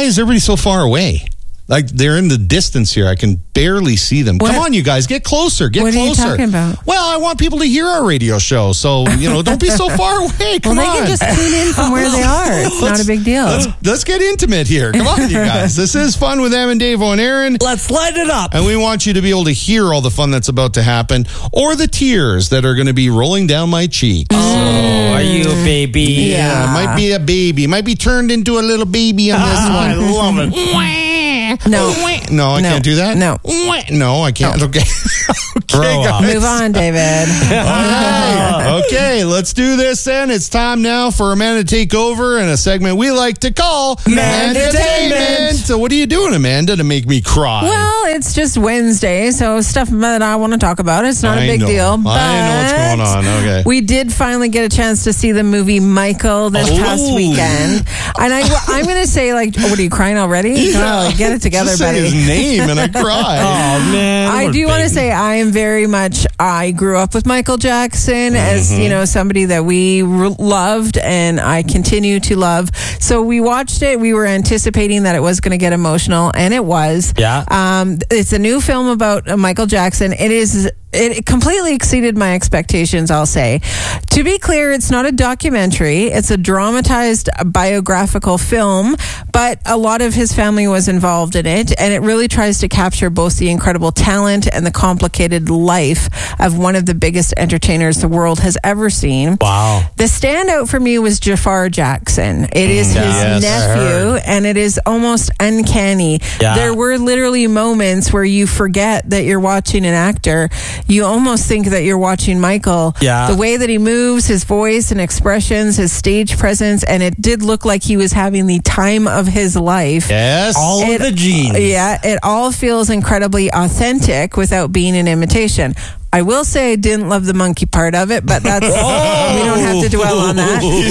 is everybody so far away? Like, they're in the distance here. I can barely see them. What? Come on, you guys. Get closer. Get closer. What are you talking about? Well, I want people to hear our radio show. So, don't be so far away. Come on. Well, they can just tune in from where they are. It's not a big deal. Let's get intimate here. Come on, you guys. This is Fun with Em and Davo and Aaron. Let's light it up. And we want you to be able to hear all the fun that's about to happen or the tears that are going to be rolling down my cheeks. Oh, are you a baby? Yeah, might be a baby. Might be turned into a little baby on this one. I love it. No, I can't do that. No, I can't. Okay, Grow up. Move on, David. Okay, let's do this then. It's time now for Amanda to take over in a segment we like to call Amandaitainment. So what are you doing, Amanda, to make me cry? Well, it's just Wednesday, so stuff that I want to talk about. It's not a big deal. But I know what's going on. Okay. We did finally get a chance to see the movie Michael this past weekend. And I'm going to say, like, what are you crying already? Yeah. Oh, get it together, Just buddy. say his name and I cry. Oh, man. I do want to say I grew up with Michael Jackson as, somebody that we loved and I continue to love. So we watched it. We were anticipating that it was going to get emotional, and it was. Yeah. It's a new film about Michael Jackson. It completely exceeded my expectations, I'll say. To be clear, it's not a documentary. It's a dramatized biographical film, but a lot of his family was involved in it, and it really tries to capture both the incredible talent and the complicated life of one of the biggest entertainers the world has ever seen. Wow. The standout for me was Jafar Jackson. It is his nephew, and it is almost uncanny. Yeah. There were literally moments where you forget that you're watching an actor. You almost think that you're watching Michael. Yeah. The way that he moves, his voice and expressions, his stage presence, and it did look like he was having the time of his life. Yes. All of the genes. Yeah, it all feels incredibly authentic without being an imitation. I will say I didn't love the monkey part of it, but that's we don't have to dwell on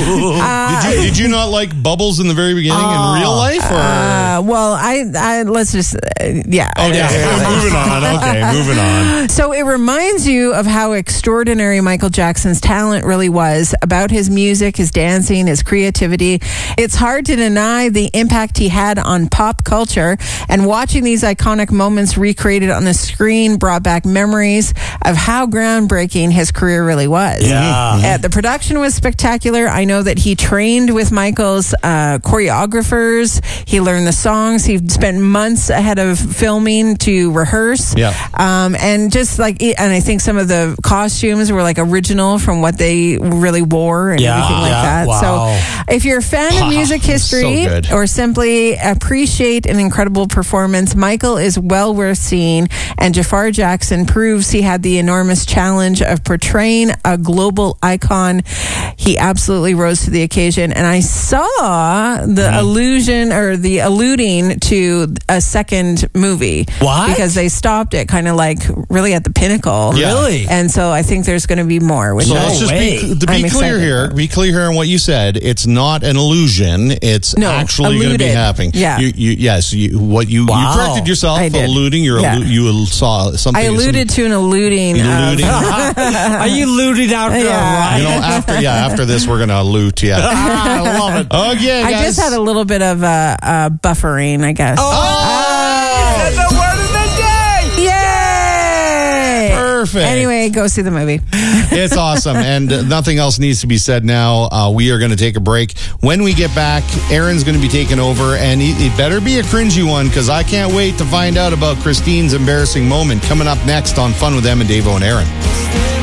that. Did you not like Bubbles in the very beginning in real life? Or? Well, I let's just yeah. Moving on. Okay, moving on. So it reminds you of how extraordinary Michael Jackson's talent really was, about his music, his dancing, his creativity. It's hard to deny the impact he had on pop culture, and watching these iconic moments recreated on the screen brought back memories of how groundbreaking his career really was. Yeah. The production was spectacular. I know that he trained with Michael's choreographers. He learned the songs. He spent months ahead of filming to rehearse. Yeah. And just like, and I think some of the costumes were like original from what they really wore and everything like that. Wow. So if you're a fan of music history or simply appreciate an incredible performance, Michael is well worth seeing, and Jafar Jackson proves he had the enormous challenge of portraying a global icon. He absolutely rose to the occasion, and I saw the alluding to a second movie. What? Because they stopped it kind of like really at the pinnacle. Yeah. Really? And so I think there's going to be more. Which So let's just be clear here. Be clear here on what you said. It's not an illusion. It's actually going to be happening. Yeah. You corrected yourself. I did. Alluding. You saw something. I alluded to an alluding. Are you looting out there? After this, we're going to loot. Yeah. I love it. Okay, guys. I just had a little bit of buffering, I guess. That's the word of the day! Yay! Perfect. Anyway, go see the movie. It's awesome, and nothing else needs to be said now. We are going to take a break. When we get back, Aaron's going to be taking over, and it better be a cringy one, because I can't wait to find out about Christine's embarrassing moment coming up next on Fun with Em and Davo and Aaron.